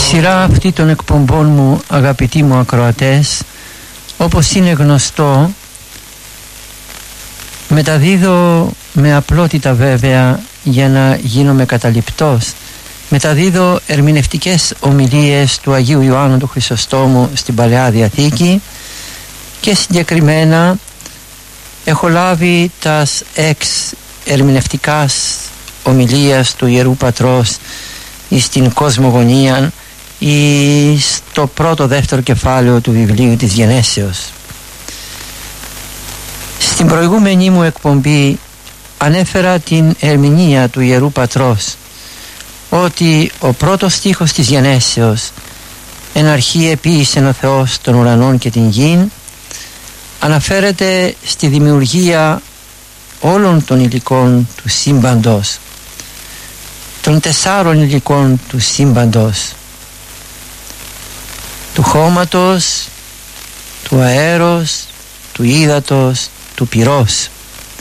σειρά αυτή των εκπομπών μου, αγαπητοί μου ακροατές, όπως είναι γνωστό, μεταδίδω με απλότητα βέβαια για να γίνομαι καταληπτός. Μεταδίδω ερμηνευτικές ομιλίες του Αγίου Ιωάννου του Χρυσοστόμου στην Παλαιά Διαθήκη και συγκεκριμένα έχω λάβει τας ερμηνευτικάς ομιλίας του Ιερού Πατρός στην Κοσμογονία ή στο πρώτο-δεύτερο κεφάλαιο του βιβλίου της Γενέσεως. Στην προηγούμενη μου εκπομπή ανέφερα την ερμηνεία του Ιερού Πατρός ότι ο πρώτος στίχος της Γενέσεως «Εν αρχή επίησεν ο Θεός των ουρανών και την γην» αναφέρεται στη δημιουργία όλων των υλικών του σύμπαντος, των 4 υλικών του σύμπαντος, του χώματος, του αέρος, του ύδατος, του πυρός.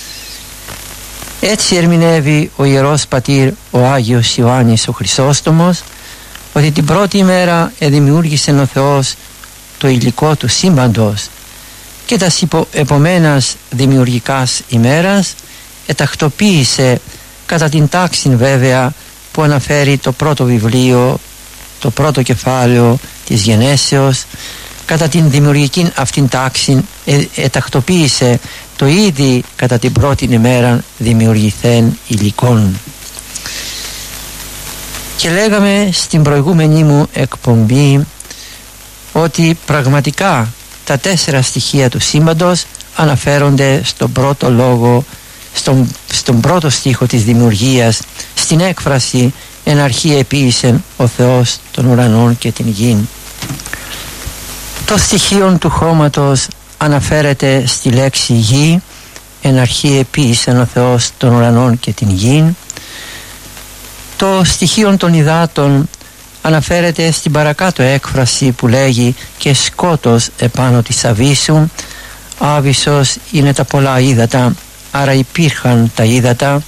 Έτσι ερμηνεύει ο Ιερός Πατήρ ο Άγιος Ιωάννης ο Χρυσόστομος ότι την πρώτη ημέρα εδημιούργησε ο Θεός το υλικό του σύμπαντος και τας επομένας δημιουργικάς ημέρας ετακτοποίησε κατά την τάξη βέβαια που αναφέρει το πρώτο βιβλίο, το πρώτο κεφάλαιο της Γενέσεως, κατά την δημιουργική αυτήν τάξη ετακτοποίησε το ήδη κατά την πρώτη ημέρα δημιουργηθέν υλικόν. Και λέγαμε στην προηγούμενη μου εκπομπή ότι πραγματικά τα 4 στοιχεία του σύμπαντος αναφέρονται στον πρώτο λόγο, στον πρώτο στίχο της δημιουργίας, στην έκφραση «Εν αρχή επίησεν ο Θεός των ουρανών και την γην». Το στοιχείο του χώματος αναφέρεται στη λέξη γη, «Εν αρχή επίησεν ο Θεός των ουρανών και την γην». Το στοιχείο των υδάτων αναφέρεται στην παρακάτω έκφραση που λέγει «και σκότος επάνω της αβύσσου». Άβυσσος είναι τα πολλά ύδατα, άρα υπήρχαν τα ύδατα.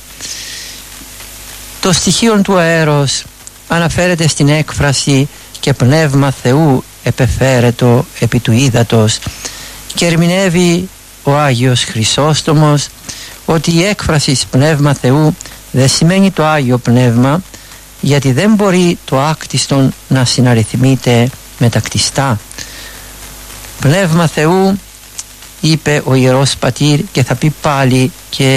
Το στοιχείο του αέρος αναφέρεται στην έκφραση «και πνεύμα Θεού επεφέρετο επί του ύδατος» και ερμηνεύει ο Άγιος Χρυσόστομος ότι η έκφραση πνεύμα Θεού δεν σημαίνει το Άγιο Πνεύμα, γιατί δεν μπορεί το άκτιστον να συναριθμείται με τα κτιστά. Πνεύμα Θεού, είπε ο Ιερός Πατήρ, και θα πει πάλι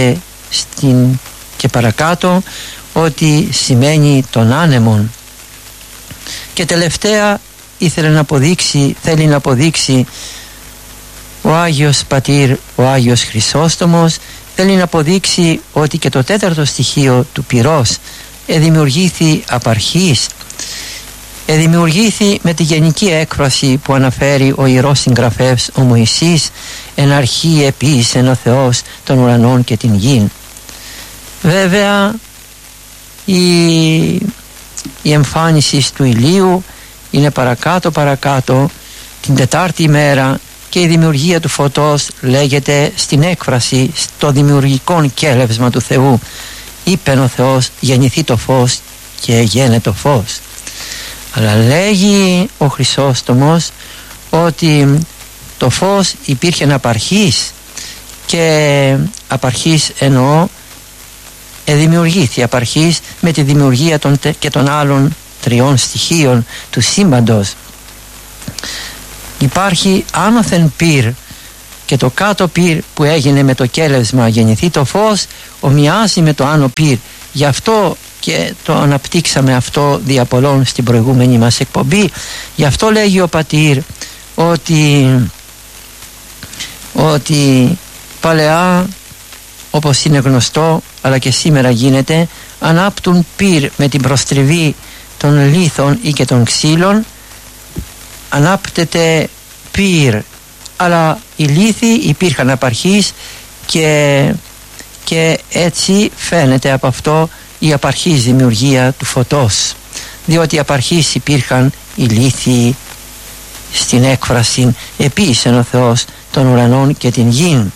και παρακάτω, ότι σημαίνει τον άνεμον. Και τελευταία θέλει να αποδείξει ο Άγιος Πατήρ, ο Άγιος Χρυσόστομος, θέλει να αποδείξει ότι και το 4ο στοιχείο του πυρός εδημιουργήθη απ' αρχής, εδημιουργήθη με τη γενική έκφραση που αναφέρει ο Ιερός Συγγραφεύς ο Μωυσής «Εν αρχή επίησεν ο Θεός των ουρανών και την γην». Βέβαια η εμφάνιση του ηλίου είναι παρακάτω την 4η ημέρα και η δημιουργία του φωτός λέγεται στην έκφραση στο δημιουργικό κέλευσμα του Θεού «Είπεν ο Θεός γεννηθεί το φως και γένε το φως». Αλλά λέγει ο Χρυσόστομος ότι το φως υπήρχε απ' αρχής, και απ' αρχής εννοώ εδημιουργήθη απ' αρχής με τη δημιουργία και των άλλων 3 στοιχείων του σύμπαντος. Υπάρχει άνωθεν πυρ και το κάτω πυρ που έγινε με το κέλευσμα γεννηθεί το φως ομοιάζει με το άνω πυρ. Γι' αυτό και το αναπτύξαμε αυτό δια πολλών στην προηγούμενη μας εκπομπή. Γι' αυτό λέγει ο Πατήρ ότι παλαιά, όπως είναι γνωστό αλλά και σήμερα γίνεται, ανάπτουν πυρ με την προστριβή των λίθων ή και των ξύλων, ανάπτεται πυρ, αλλά οι λίθοι υπήρχαν απ' αρχής και έτσι φαίνεται από αυτό η απαρχής δημιουργία του φωτός, διότι απ' αρχής υπήρχαν οι λίθοι στην έκφραση «επίησεν ο Θεός των ουρανών και την γην».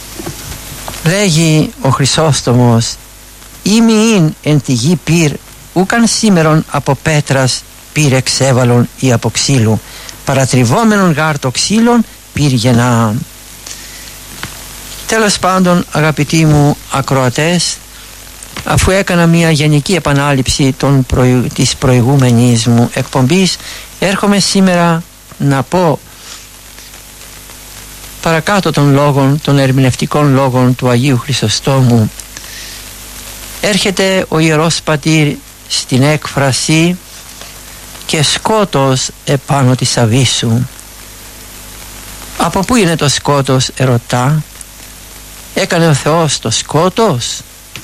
Λέγει ο Χρυσόστομος «Ήμι ειν εν τη γη πυρ ούκαν σήμερον από πέτρας πήρε ξέβαλον ή από ξύλου, παρατριβόμενον γάρ το ξύλον πήρ γεννά. Τέλος πάντων, αγαπητοί μου ακροατές, αφού έκανα μια γενική επανάληψη της προηγούμενης μου εκπομπής, έρχομαι σήμερα να πω παρακάτω των ερμηνευτικών λόγων του Αγίου Χρυσοστόμου. Έρχεται ο Ιερός Πατήρ στην έκφραση «και σκότος επάνω της αβύσσου». Από πού είναι το σκότος, ερωτά? Έκανε ο Θεός το σκότος?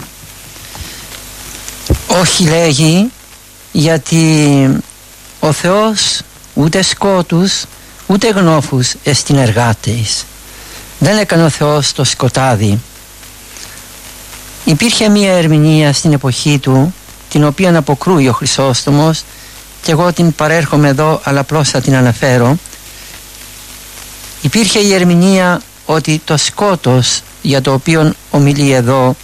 Όχι, λέγει, γιατί ο Θεός ούτε σκότους ούτε γνώφους εστιν εργάτης. Δεν έκανε ο Θεός το σκοτάδι. Υπήρχε μία ερμηνεία στην εποχή του, την οποία αποκρούει ο Χρυσόστομος, και εγώ την παρέρχομαι εδώ, αλλά απλώς θα την αναφέρω. Υπήρχε η ερμηνεία ότι το σκότος για το οποίο ομιλεί εδώ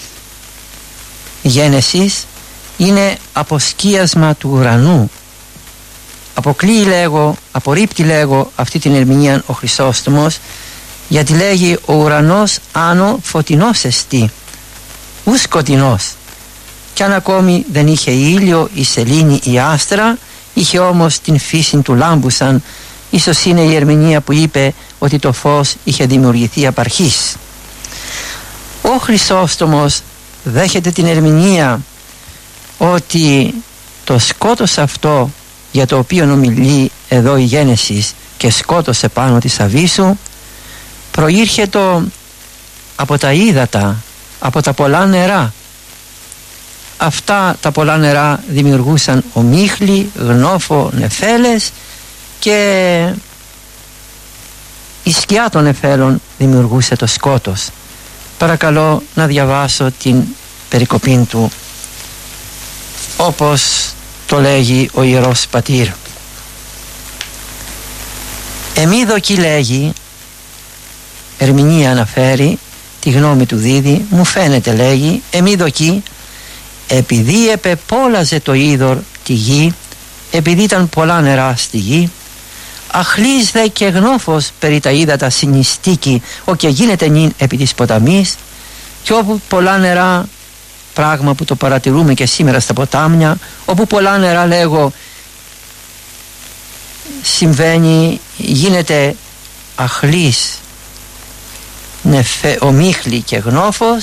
Γένεσης είναι αποσκίασμα του ουρανού. Αποκλείει, λέγω, απορρίπτει, λέγω, αυτή την ερμηνεία ο Χρυσόστομος, γιατί λέγει ο ουρανός άνω φωτεινός εστί, ου σκοτεινός, κι αν ακόμη δεν είχε ήλιο, η σελήνη, η άστρα, είχε όμως την φύση του λάμπουσαν. Ίσως είναι η ερμηνεία που είπε ότι το φως είχε δημιουργηθεί απ' αρχής. Ο Χρυσόστομος δέχεται την ερμηνεία ότι το σκότος αυτό για το οποίο ομιλεί εδώ η Γένεσης, και σκότωσε πάνω της αβύσσου, προήρχεται από τα ύδατα, από τα πολλά νερά. Αυτά τα πολλά νερά δημιουργούσαν ομίχλη, γνώφο, νεφέλες, και η σκιά των νεφέλων δημιουργούσε το σκότος. Παρακαλώ να διαβάσω την περικοπή του όπως το λέγει ο Ιερός Πατήρ. Εμίδοκι, λέγει, ερμηνεία αναφέρει, τη γνώμη του δίδει, μου φαίνεται, λέγει, εμίδοκι, επειδή επεπόλαζε το είδωρ τη γη, επειδή ήταν πολλά νερά στη γη, αχλής δε και γνώφος περί τα ύδατα συνιστήκη, ο και γίνεται νυν επί της ποταμής, και όπου πολλά νερά, πράγμα που το παρατηρούμε και σήμερα στα ποτάμια, όπου πολλά νερά, λέγω, συμβαίνει, γίνεται αχλής, ομίχλη και γνώφος.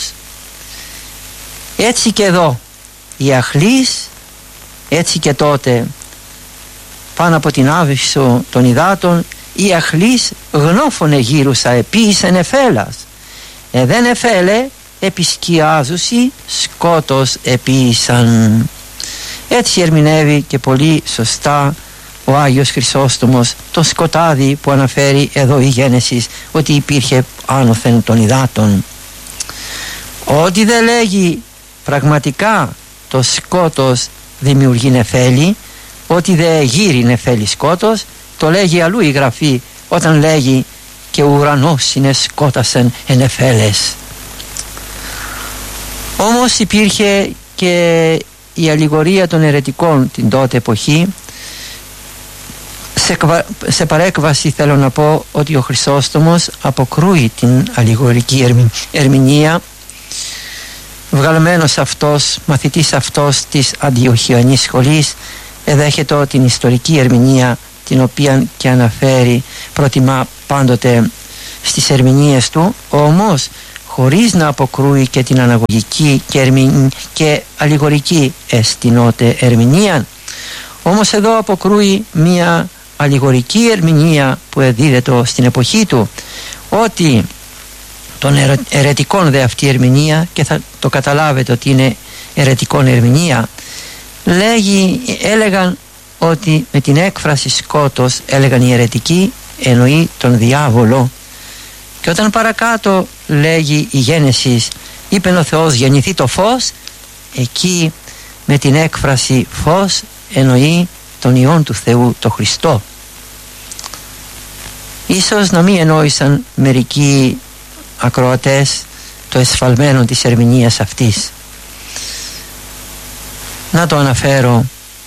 Έτσι και εδώ η αχλής, έτσι και τότε πάνω από την άβυσσο των υδάτων η αχλής γνώφωνε γύρουσα επίησεν εφέλας, δεν εφέλε επισκιάζουσι σκότος επίησαν. Έτσι ερμηνεύει και πολύ σωστά ο Άγιος Χρυσόστομος το σκοτάδι που αναφέρει εδώ η Γένεσης, ότι υπήρχε άνωθεν των υδάτων. Ότι δεν λέγει πραγματικά το σκότος δημιουργεί νεφέλη, ότι δεν γύρει νεφέλη σκότος, το λέγει αλλού η Γραφή όταν λέγει και ο ουρανός είναι σκότασεν ενεφέλες. Όμως υπήρχε και η αλληγορία των αιρετικών την τότε εποχή. Σε παρέκβαση θέλω να πω ότι ο Χρυσόστομος αποκρούει την αλληγορική ερμηνεία, βγαλμένος αυτός, μαθητής αυτός της Αντιοχιανής σχολής, εδέχεται την ιστορική ερμηνεία, την οποία και αναφέρει, προτιμά πάντοτε στις ερμηνείες του, όμως χωρίς να αποκρούει και την αναγωγική και αλληγορική εστινότε ερμηνεία. Όμως εδώ αποκρούει μια αλληγορική ερμηνεία που εδίδεται στην εποχή του, ότι των αιρετικών δε αυτή ερμηνεία, και θα το καταλάβετε ότι είναι αιρετικών ερμηνεία, έλεγαν ότι με την έκφραση σκότος, έλεγαν οι αιρετικοί, εννοεί τον διάβολο. Και όταν παρακάτω λέγει η Γένεσης, είπε ο Θεός γεννηθεί το φως, εκεί με την έκφραση φως εννοεί τον Υιόν του Θεού, το Χριστό. Ίσως να μην εννοήσαν μερικοί ακροατές το εσφαλμένο της ερμηνείας αυτής. Να το αναφέρω.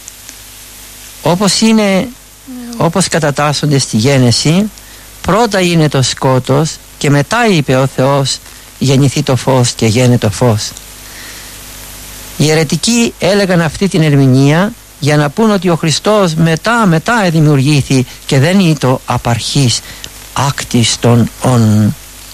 Όπως κατατάσσονται στη Γένεση, πρώτα είναι το σκότος και μετά είπε ο Θεός γεννηθεί το φως και γένε το φως. Οι αιρετικοί έλεγαν αυτή την ερμηνεία για να πούν ότι ο Χριστός μετά δημιουργήθη και δεν είναι το απαρχής άκτης των όν.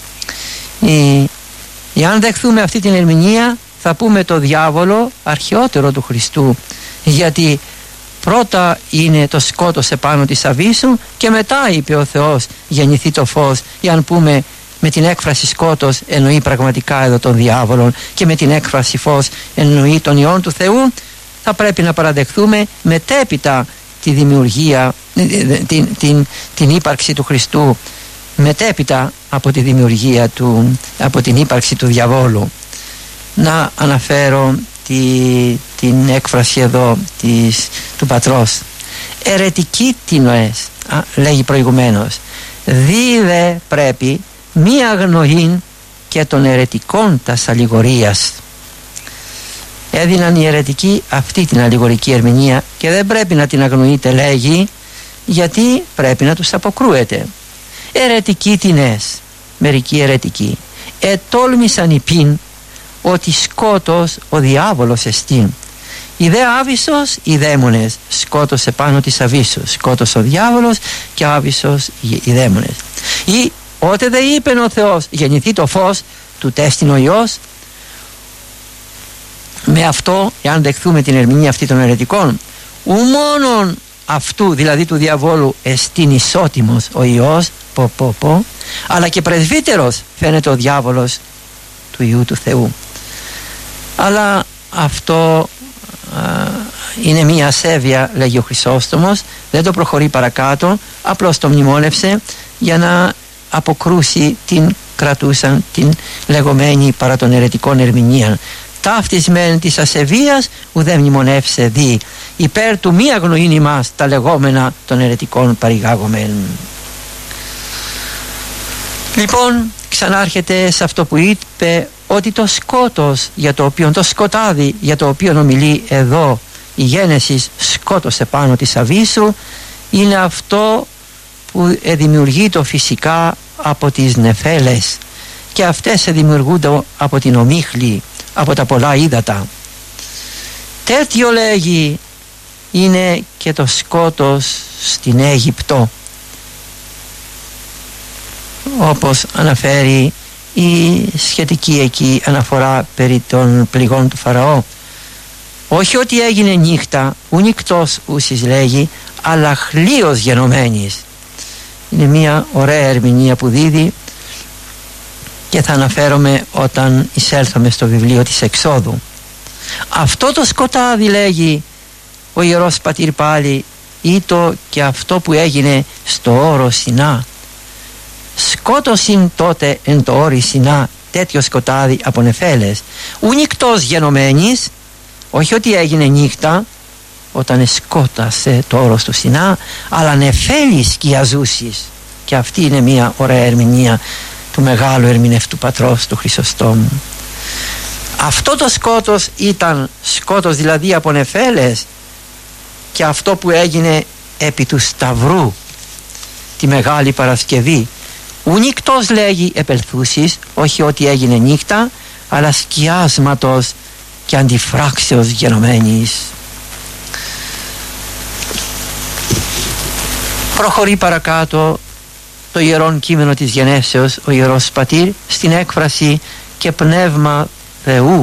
Εάν δεχθούμε αυτή την ερμηνεία θα πούμε το διάβολο αρχαιότερο του Χριστού, γιατί πρώτα είναι το σκότος επάνω της αβύσσου και μετά είπε ο Θεός γεννηθεί το φως. Εάν πούμε με την έκφραση σκότος εννοεί πραγματικά εδώ τον διάβολο και με την έκφραση φως εννοεί τον Υιόν του Θεού, θα πρέπει να παραδεχθούμε μετέπειτα τη δημιουργία, την ύπαρξη του Χριστού, μετέπειτα από τη δημιουργία του, από την ύπαρξη του διαβόλου. Να αναφέρω την έκφραση εδώ του πατρός. Αιρετική τι νοές, λέγει προηγουμένως, δίδε πρέπει μία αγνοήν και των αιρετικών τας αλληγορίας. Έδιναν οι αιρετικοί αυτή την αλληγορική ερμηνεία και δεν πρέπει να την αγνοείτε, λέγει, γιατί πρέπει να τους αποκρούεται. Αιρετικοί τινές, μερικοί αιρετικοί, ετόλμησαν υπήν ότι σκότος ο διάβολος εστίν. Η δε άβυσσος οι δαίμονες, σκότος επάνω της αβύσσου, σκότος ο διάβολος και άβυσσος οι δαίμονες. Ή ότε δε είπε ο Θεός γεννηθεί το φως, του τέστην ο Υιός. Με αυτό, εάν δεχθούμε την ερμηνεία αυτή των αιρετικών, ου μόνον αυτού, δηλαδή του διαβόλου, εστίν ισότιμος ο Υιός, αλλά και πρεσβύτερος φαίνεται ο διάβολος του Υιού του Θεού. Αλλά αυτό είναι μία ασέβεια, λέγει ο Χρυσόστομος, δεν το προχωρεί παρακάτω, απλώς το μνημόνευσε για να αποκρούσει την κρατούσαν την λεγόμενη παρά των αιρετικών ερμηνεία. Ταύτισμέν της ασεβίας ουδέ μνημονεύσε δι, υπέρ του μη αγνοήν ημάς τα λεγόμενα των αιρετικών παρηγάγομεν. Λοιπόν, ξανάρχεται σε αυτό που είπε, ότι το σκότος για το οποίο, το σκοτάδι για το οποίο ομιλεί εδώ η Γένεσης, σκότος επάνω της αβύσσου, είναι αυτό που δημιουργείται φυσικά από τις νεφέλες και αυτές δημιουργούνται από την ομίχλη, από τα πολλά ύδατα. Τέτοιο, λέγει, είναι και το σκότος στην Αίγυπτο, όπως αναφέρει η σχετική εκεί αναφορά περί των πληγών του Φαραώ. Όχι ότι έγινε νύχτα, ου νυκτός ούσις, λέγει, αλλά χλίος γενομένης. Είναι μια ωραία ερμηνεία που δίδει και θα αναφέρομαι όταν εισέλθουμε στο βιβλίο της Εξόδου. Αυτό το σκοτάδι, λέγει ο Ιερός Πατήρ πάλι, ήτο και αυτό που έγινε στο όρο Σινά. Σκότωσιν τότε εν το όρι Σινά τέτοιο σκοτάδι από νεφέλες, ου νυκτός γενομένης, όχι ότι έγινε νύχτα όταν σκότασε το όρος του Σινά, αλλά νεφέλης σκιαζούσης. Και αυτή είναι μια ωραία ερμηνεία του μεγάλου ερμηνευτού πατρός του Χρυσοστόμου. Αυτό το σκότος ήταν σκότος δηλαδή από νεφέλες, και αυτό που έγινε επί του Σταυρού τη Μεγάλη Παρασκευή, ου νύκτος, λέγει, επελθούσης, όχι ότι έγινε νύχτα, αλλά σκιάσματος και αντιφράξεως γενομένης. Προχωρεί παρακάτω το ιερόν κείμενο της γενέσεως ο Ιερός Πατήρ στην έκφραση «και πνεύμα Θεού